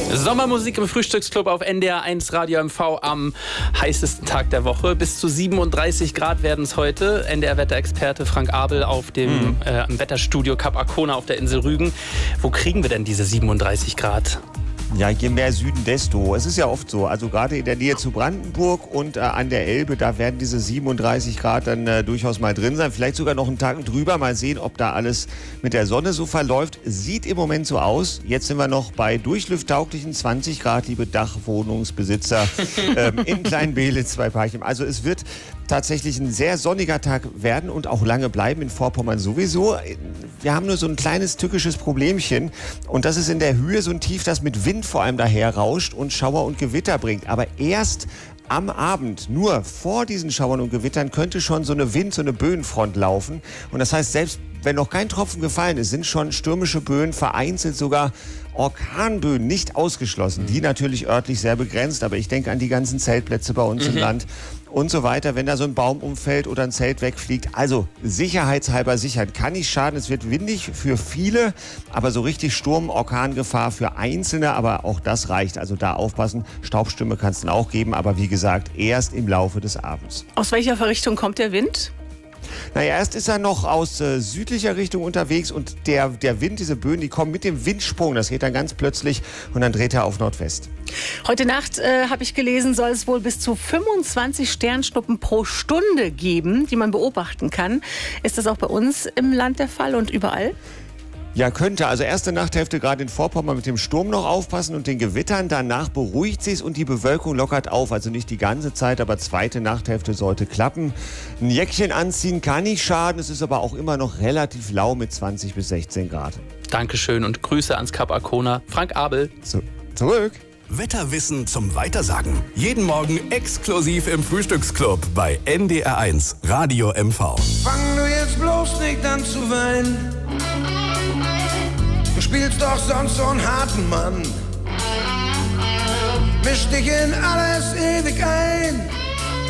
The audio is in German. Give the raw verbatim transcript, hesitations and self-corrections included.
Sommermusik im Frühstücksclub auf N D R eins Radio M V am heißesten Tag der Woche. Bis zu siebenunddreißig Grad werden es heute. N D R-Wetterexperte Frank Abel auf dem mhm. äh, im Wetterstudio Kap Arkona auf der Insel Rügen. Wo kriegen wir denn diese siebenunddreißig Grad? Ja, je mehr Süden, desto. Es ist ja oft so, also gerade in der Nähe zu Brandenburg und äh, an der Elbe, da werden diese siebenunddreißig Grad dann äh, durchaus mal drin sein. Vielleicht sogar noch einen Tag drüber. Mal sehen, ob da alles mit der Sonne so verläuft. Sieht im Moment so aus. Jetzt sind wir noch bei durchlüfttauglichen zwanzig Grad, liebe Dachwohnungsbesitzer ähm, in Kleinbehlitz bei Parchim. Also es wird tatsächlich ein sehr sonniger Tag werden und auch lange bleiben in Vorpommern sowieso. Wir haben nur so ein kleines tückisches Problemchen und das ist in der Höhe so ein Tief, das mit Wind vor allem daher rauscht und Schauer und Gewitter bringt. Aber erst am Abend, nur vor diesen Schauern und Gewittern, könnte schon so eine Wind-, so eine Böenfront laufen. Und das heißt, selbst wenn noch kein Tropfen gefallen ist, sind schon stürmische Böen, vereinzelt sogar Orkanböen nicht ausgeschlossen. Die natürlich örtlich sehr begrenzt, aber ich denke an die ganzen Zeltplätze bei uns mhm. im Land und so weiter. Wenn da so ein Baum umfällt oder ein Zelt wegfliegt, also sicherheitshalber sichern. Kann nicht schaden, es wird windig für viele, aber so richtig Sturm-, Orkangefahr für Einzelne, aber auch das reicht. Also da aufpassen, Staubstürme kann es dann auch geben, aber wie gesagt, erst im Laufe des Abends. Aus welcher Richtung kommt der Wind? Naja, erst ist er noch aus äh, südlicher Richtung unterwegs und der, der Wind, diese Böen, die kommen mit dem Windsprung. Das geht dann ganz plötzlich und dann dreht er auf Nordwest. Heute Nacht, äh, habe ich gelesen, soll es wohl bis zu fünfundzwanzig Sternschnuppen pro Stunde geben, die man beobachten kann. Ist das auch bei uns im Land der Fall und überall? Ja, könnte. Also erste Nachthälfte gerade in Vorpommern mit dem Sturm noch aufpassen und den Gewittern. Danach beruhigt sich's und die Bewölkung lockert auf. Also nicht die ganze Zeit, aber zweite Nachthälfte sollte klappen. Ein Jäckchen anziehen kann nicht schaden. Es ist aber auch immer noch relativ lau mit zwanzig bis sechzehn Grad. Dankeschön und Grüße ans Kap Arkona. Frank Abel. So, zurück. Wetterwissen zum Weitersagen. Jeden Morgen exklusiv im Frühstücksclub bei N D R eins Radio M V. Fang du jetzt bloß nicht an zu weinen. Du spielst doch sonst so einen harten Mann. Misch dich in alles ewig ein.